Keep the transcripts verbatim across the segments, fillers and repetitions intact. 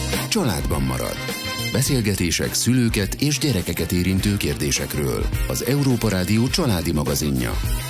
Családban marad. Beszélgetések szülőket és gyerekeket érintő kérdésekről. Az Európa Rádió családi magazinja.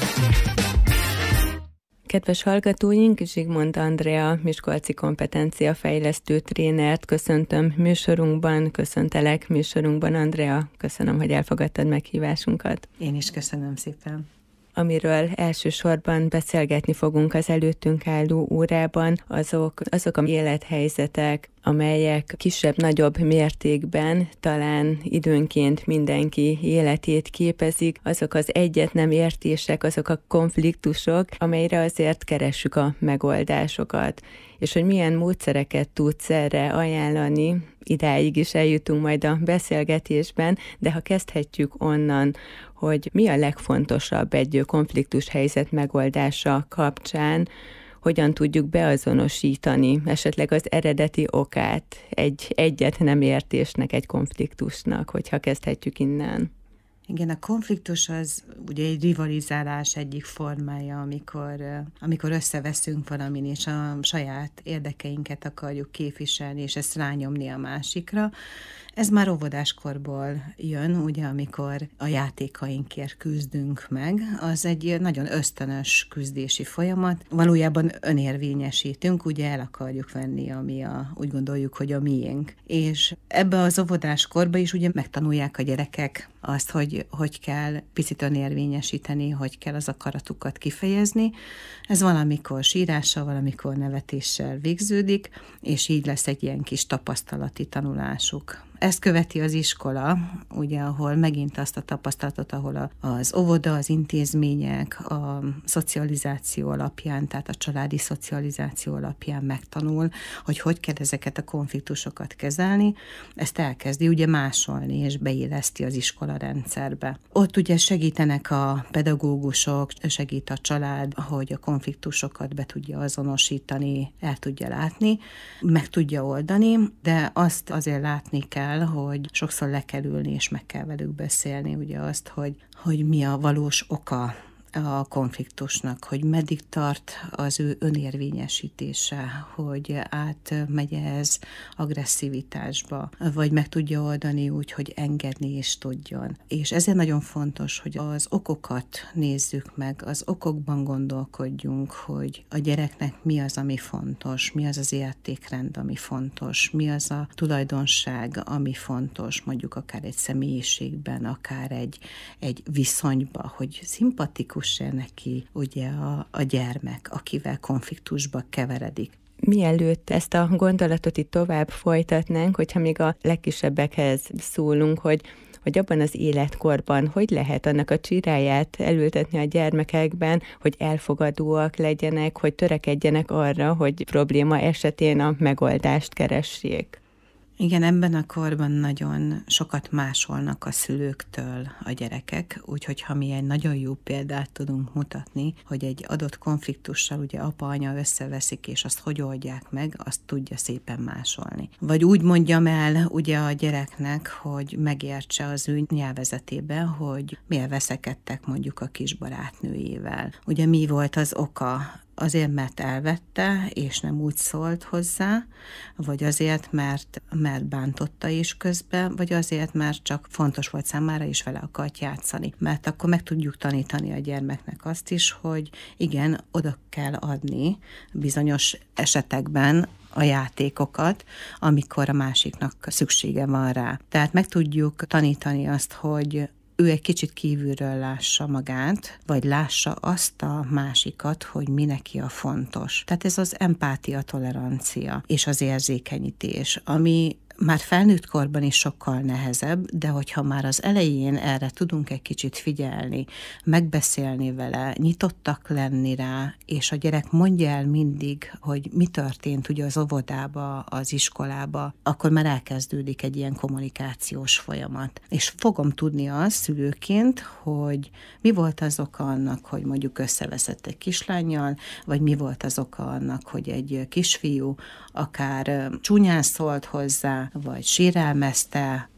Kedves hallgatóink, Zsigmond Andrea, miskolci kompetenciafejlesztő trénert köszöntöm műsorunkban, köszöntelek műsorunkban, Andrea. Köszönöm, hogy elfogadtad meghívásunkat. Én is köszönöm szépen. Amiről elsősorban beszélgetni fogunk az előttünk álló órában, azok, azok a élethelyzetek, amelyek kisebb-nagyobb mértékben talán időnként mindenki életét képezik, azok az egyet nem értések, azok a konfliktusok, amelyre azért keressük a megoldásokat. És hogy milyen módszereket tudsz erre ajánlani, idáig is eljutunk majd a beszélgetésben, de ha kezdhetjük onnan, hogy mi a legfontosabb egy konfliktus helyzet megoldása kapcsán, hogyan tudjuk beazonosítani esetleg az eredeti okát egy egyet nem értésnek, egy konfliktusnak, hogyha kezdhetjük innen. Igen, a konfliktus az ugye egy rivalizálás egyik formája, amikor, amikor összeveszünk valamin, és a saját érdekeinket akarjuk képviselni, és ezt rányomni a másikra. Ez már óvodáskorból jön, ugye, amikor a játékainkért küzdünk meg. Az egy nagyon ösztönös küzdési folyamat. Valójában önérvényesítünk, ugye el akarjuk venni, ami a, úgy gondoljuk, hogy a miénk. És ebbe az óvodáskorba is ugye megtanulják a gyerekek azt, hogy hogy kell picit önérvényesíteni, hogy kell az akaratukat kifejezni. Ez valamikor sírással, valamikor nevetéssel végződik, és így lesz egy ilyen kis tapasztalati tanulásuk. Ezt követi az iskola, ugye, ahol megint azt a tapasztalatot, ahol a, az óvoda, az intézmények, a szocializáció alapján, tehát a családi szocializáció alapján megtanul, hogy hogy kell ezeket a konfliktusokat kezelni. Ezt elkezdi ugye másolni, és beilleszti az iskola rendszerbe. Ott ugye segítenek a pedagógusok, segít a család, hogy a konfliktusokat be tudja azonosítani, el tudja látni, meg tudja oldani, de azt azért látni kell, hogy sokszor le kell ülni, és meg kell velük beszélni, ugye azt, hogy, hogy mi a valós oka a konfliktusnak, hogy meddig tart az ő önérvényesítése, hogy átmegy ez agresszivitásba, vagy meg tudja oldani úgy, hogy engedni is tudjon. És ezért nagyon fontos, hogy az okokat nézzük meg, az okokban gondolkodjunk, hogy a gyereknek mi az, ami fontos, mi az az értékrend, ami fontos, mi az a tulajdonság, ami fontos, mondjuk akár egy személyiségben, akár egy, egy viszonyba, hogy szimpatikus neki ugye a, a gyermek, akivel konfliktusba keveredik. Mielőtt ezt a gondolatot itt tovább folytatnánk, hogyha még a legkisebbekhez szólunk, hogy hogy abban az életkorban hogy lehet annak a csiráját elültetni a gyermekekben, hogy elfogadóak legyenek, hogy törekedjenek arra, hogy probléma esetén a megoldást keressék. Igen, ebben a korban nagyon sokat másolnak a szülőktől a gyerekek, úgyhogy ha mi egy nagyon jó példát tudunk mutatni, hogy egy adott konfliktussal ugye apa-anya összeveszik, és azt hogy oldják meg, azt tudja szépen másolni. Vagy úgy mondjam el ugye a gyereknek, hogy megértse az ő nyelvezetében, hogy miért veszekedtek mondjuk a kis barátnőjével. Ugye mi volt az oka? Azért, mert elvette, és nem úgy szólt hozzá, vagy azért, mert, mert bántotta is közben, vagy azért, mert csak fontos volt számára, és vele akart játszani. Mert akkor meg tudjuk tanítani a gyermeknek azt is, hogy igen, oda kell adni bizonyos esetekben a játékokat, amikor a másiknak szüksége van rá. Tehát meg tudjuk tanítani azt, hogy ő egy kicsit kívülről lássa magát, vagy lássa azt a másikat, hogy mi neki a fontos. Tehát ez az empátia, tolerancia és az érzékenyítés, ami már felnőtt korban is sokkal nehezebb, de hogyha már az elején erre tudunk egy kicsit figyelni, megbeszélni vele, nyitottak lenni rá, és a gyerek mondja el mindig, hogy mi történt ugye az óvodába, az iskolába, akkor már elkezdődik egy ilyen kommunikációs folyamat. És fogom tudni azt szülőként, hogy mi volt az oka annak, hogy mondjuk összeveszett egy kislánnyal, vagy mi volt az oka annak, hogy egy kisfiú akár csúnyán szólt hozzá, vagy sérelmezte,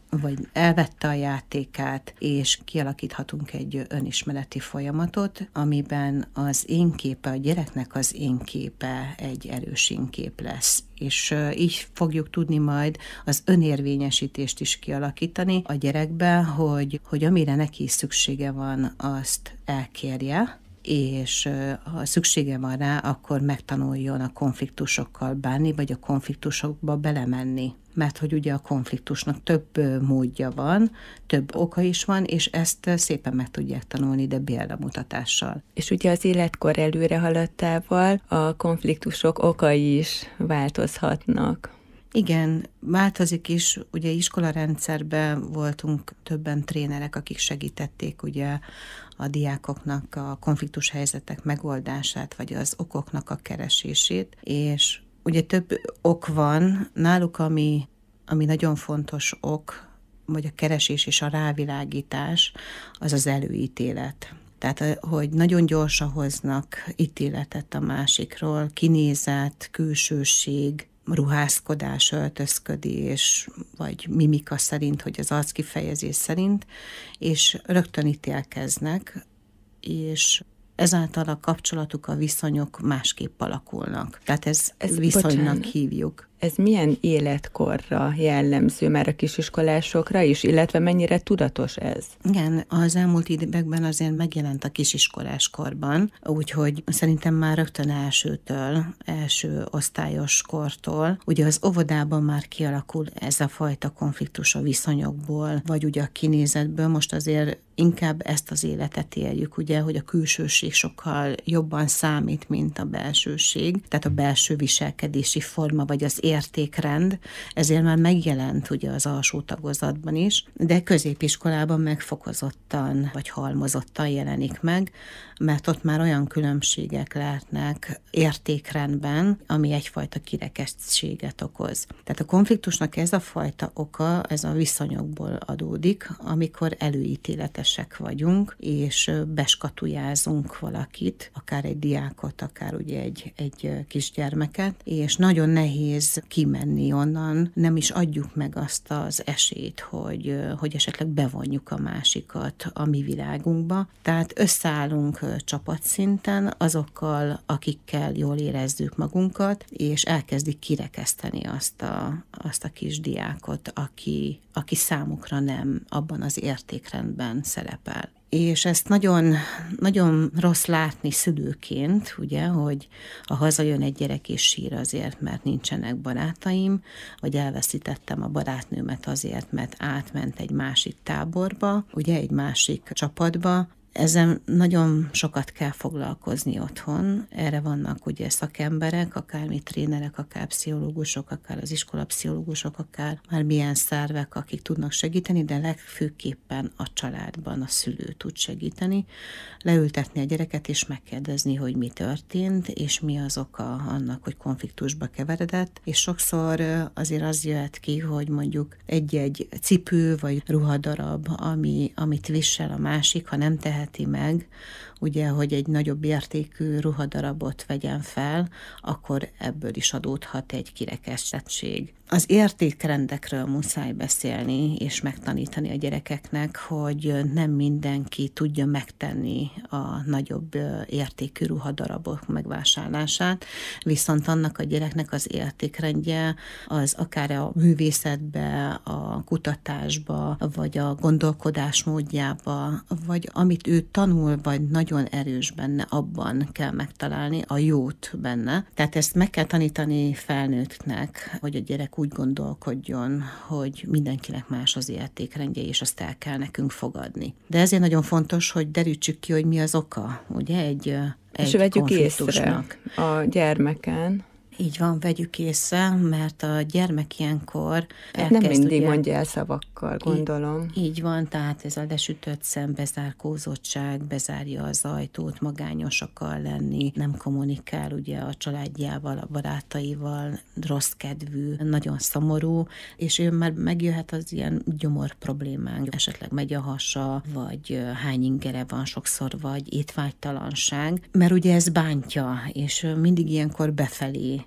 vagy elvette a játékát, és kialakíthatunk egy önismereti folyamatot, amiben az én képe, a gyereknek az én képe egy erős én kép lesz. És így fogjuk tudni majd az önérvényesítést is kialakítani a gyerekben, hogy, hogy amire neki szüksége van, azt elkérje, és ha szüksége van rá, akkor megtanuljon a konfliktusokkal bánni, vagy a konfliktusokba belemenni. Mert hogy ugye a konfliktusnak több módja van, több oka is van, és ezt szépen meg tudják tanulni, de példamutatással. És ugye az életkor előre haladtával a konfliktusok okai is változhatnak. Igen, változik is, ugye iskolarendszerben voltunk többen trénerek, akik segítették ugye a diákoknak a konfliktus helyzetek megoldását, vagy az okoknak a keresését, és ugye több ok van náluk, ami, ami nagyon fontos ok, vagy a keresés és a rávilágítás, az az előítélet. Tehát, hogy nagyon gyorsan hoznak ítéletet a másikról, kinézet, külsőség, ruházkodás, öltözködés, vagy mimika szerint, hogy az arckifejezés szerint, és rögtön ítélkeznek, és ezáltal a kapcsolatuk, a viszonyok másképp alakulnak. Tehát ez, ez viszonynak bocsánat. hívjuk. Ez milyen életkorra jellemző már a kisiskolásokra is, illetve mennyire tudatos ez? Igen, az elmúlt években azért megjelent a kisiskolás korban, úgyhogy szerintem már rögtön elsőtől, első osztályos kortól, ugye az óvodában már kialakul ez a fajta konfliktus a viszonyokból, vagy ugye a kinézetből. Most azért inkább ezt az életet éljük, ugye, hogy a külsőség sokkal jobban számít, mint a belsőség, tehát a belső viselkedési forma, vagy az értékrend, ezért már megjelent ugye az alsó tagozatban is, de középiskolában megfokozottan, vagy halmozottan jelenik meg, mert ott már olyan különbségek lehetnek értékrendben, ami egyfajta kirekesztséget okoz. Tehát a konfliktusnak ez a fajta oka, ez a viszonyokból adódik, amikor előítéletesek vagyunk, és beskatujázunk valakit, akár egy diákot, akár ugye egy, egy kisgyermeket, és nagyon nehéz kimenni onnan, nem is adjuk meg azt az esélyt, hogy, hogy esetleg bevonjuk a másikat a mi világunkba. Tehát összeállunk csapatszinten azokkal, akikkel jól érezzük magunkat, és elkezdik kirekeszteni azt a, azt a kis diákot, aki, aki számukra nem abban az értékrendben szerepel. És ezt nagyon, nagyon rossz látni szülőként, ugye, hogy ha hazajön egy gyerek és sír azért, mert nincsenek barátaim, vagy elveszítettem a barátnőmet azért, mert átment egy másik táborba, ugye, egy másik csapatba. Ezzel nagyon sokat kell foglalkozni otthon. Erre vannak ugye szakemberek, akár mi trénerek, akár pszichológusok, akár az iskolapszichológusok, akár már milyen szervek, akik tudnak segíteni, de legfőképpen a családban a szülő tud segíteni. Leültetni a gyereket és megkérdezni, hogy mi történt, és mi az oka annak, hogy konfliktusba keveredett. És sokszor azért az jöhet ki, hogy mondjuk egy-egy cipő vagy ruhadarab, ami, amit visel a másik, ha nem tehet meg, ugye, hogy egy nagyobb értékű ruhadarabot vegyen fel, akkor ebből is adódhat egy kirekesztettség. Az értékrendekről muszáj beszélni, és megtanítani a gyerekeknek, hogy nem mindenki tudja megtenni a nagyobb értékű ruhadarabok megvásárlását, viszont annak a gyereknek az értékrendje az akár a művészetbe, a kutatásba, vagy a gondolkodásmódjába, vagy amit ő tanul, vagy nagyon erős benne, abban kell megtalálni a jót benne. Tehát ezt meg kell tanítani felnőttnek, hogy a gyerek úgy gondolkodjon, hogy mindenkinek más az értékrendje, és azt el kell nekünk fogadni. De ezért nagyon fontos, hogy derítsük ki, hogy mi az oka, ugye, egy, egy és vegyük észre a gyermeken. Így van, vegyük észre, mert a gyermek ilyenkor elkezd, nem mindig ugye, mondja el szavakkal, gondolom. Így, így van, tehát ez a lesütött szem, bezárkózottság, bezárja az ajtót, magányos akar lenni, nem kommunikál ugye a családjával, a barátaival, rossz kedvű, nagyon szomorú, és ő már megjöhet az ilyen gyomor problémánk, esetleg megy a hasa, vagy hány ingere van sokszor, vagy étvágytalanság, mert ugye ez bántja, és mindig ilyenkor befelé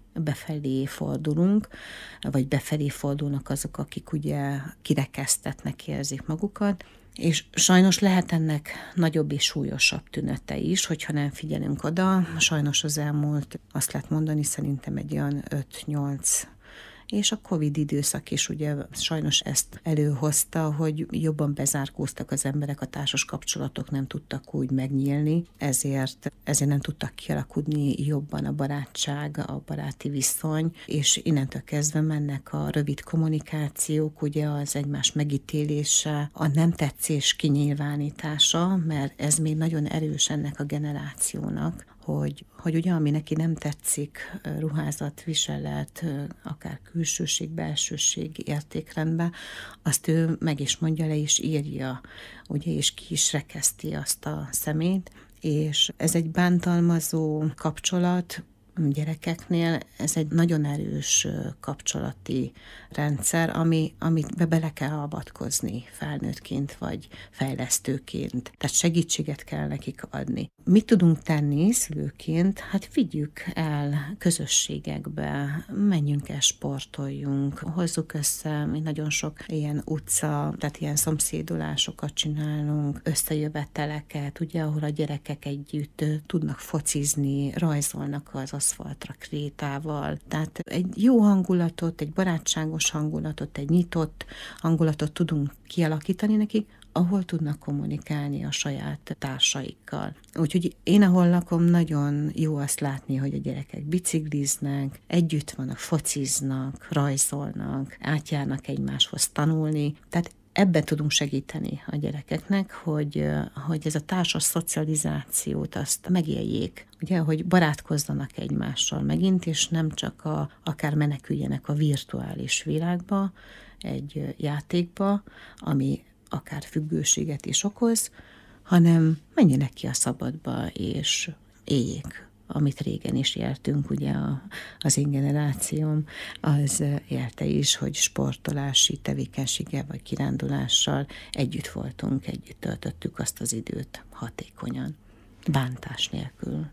befelé fordulunk, vagy befelé fordulnak azok, akik ugye kirekesztetnek érzik magukat, és sajnos lehet ennek nagyobb és súlyosabb tünete is, hogyha nem figyelünk oda. Sajnos az elmúlt, azt lehet mondani, szerintem egy olyan öt-nyolc és a Covid időszak is ugye sajnos ezt előhozta, hogy jobban bezárkóztak az emberek, a társas kapcsolatok nem tudtak úgy megnyílni, ezért, ezért nem tudtak kialakulni jobban a barátság, a baráti viszony, és innentől kezdve mennek a rövid kommunikációk, ugye az egymás megítélése, a nem tetszés kinyilvánítása, mert ez még nagyon erős ennek a generációnak, hogy, hogy ugye ami neki nem tetszik, ruházat, viselet, akár külsőség, belsőség értékrendben, azt ő meg is mondja, le is írja, ugye, és ki is rekeszti azt a szemét, és ez egy bántalmazó kapcsolat, gyerekeknél ez egy nagyon erős kapcsolati rendszer, ami, amit bele kell avatkozni felnőttként vagy fejlesztőként. Tehát segítséget kell nekik adni. Mit tudunk tenni szülőként? Hát vigyük el közösségekbe, menjünk el, sportoljunk, hozzuk össze, mi nagyon sok ilyen utca, tehát ilyen szomszédolásokat csinálunk, összejöveteleket, ugye, ahol a gyerekek együtt tudnak focizni, rajzolnak az aszfaltra krétával. Tehát egy jó hangulatot, egy barátságos hangulatot, egy nyitott hangulatot tudunk kialakítani nekik, ahol tudnak kommunikálni a saját társaikkal. Úgyhogy én, ahol lakom, nagyon jó azt látni, hogy a gyerekek bicikliznek, együtt vannak, fociznak, rajzolnak, átjárnak egymáshoz tanulni. Tehát ebben tudunk segíteni a gyerekeknek, hogy, hogy ez a társas szocializációt azt megéljék, ugye, hogy barátkozzanak egymással megint, és nem csak a, akár meneküljenek a virtuális világba, egy játékba, ami akár függőséget is okoz, hanem menjenek ki a szabadba, és éljék, amit régen is éltünk, ugye a, az én generációm, az élte is, hogy sportolási tevékenységgel vagy kirándulással együtt voltunk, együtt töltöttük azt az időt hatékonyan, bántás nélkül.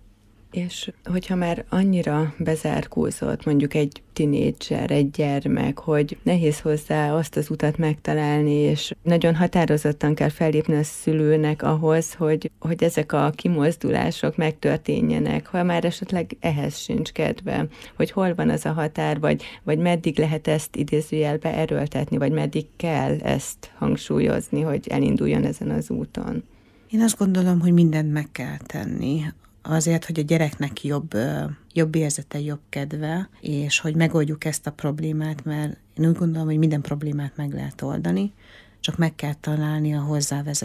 És hogyha már annyira bezárkózott mondjuk egy tinédzser, egy gyermek, hogy nehéz hozzá azt az utat megtalálni, és nagyon határozottan kell fellépni a szülőnek ahhoz, hogy, hogy ezek a kimozdulások megtörténjenek, ha már esetleg ehhez sincs kedve, hogy hol van az a határ, vagy, vagy meddig lehet ezt idézőjelbe erőltetni, vagy meddig kell ezt hangsúlyozni, hogy elinduljon ezen az úton. Én azt gondolom, hogy mindent meg kell tenni, azért, hogy a gyereknek jobb, jobb érzete, jobb kedve, és hogy megoldjuk ezt a problémát, mert én úgy gondolom, hogy minden problémát meg lehet oldani, csak meg kell találni a hozzávezető